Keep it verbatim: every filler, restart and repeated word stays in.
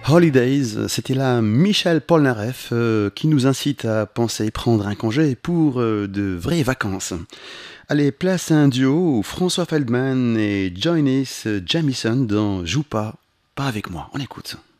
Holidays, c'était là Michel Polnareff euh, qui nous incite à penser prendre un congé pour euh, de vraies vacances. Allez, place à un duo, François Feldman et Joyce Jamison dans Joue pas, pas avec moi. On écoute.